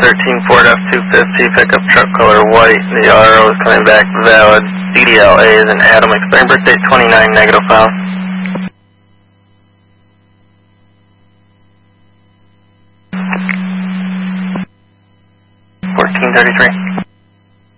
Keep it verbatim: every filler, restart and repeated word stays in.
thirteen Ford F two fifty, pickup truck color white. The R O is coming back valid. D D L A is an Adam, expiring birthday twenty-nine, negative file. fourteen thirty-three.